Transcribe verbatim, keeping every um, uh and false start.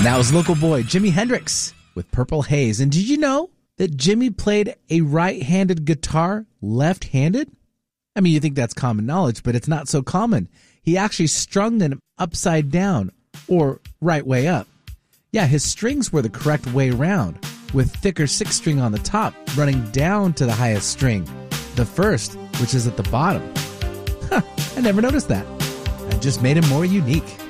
That was local boy Jimi Hendrix with Purple Haze. And did you know that Jimi played a right-handed guitar left-handed? I mean, you think that's common knowledge, but it's not so common. He actually strung them upside down or right way up. Yeah, his strings were the correct way round, with thicker sixth string on the top running down to the highest string, the first, which is at the bottom. Huh, I never noticed that. I just made him more unique.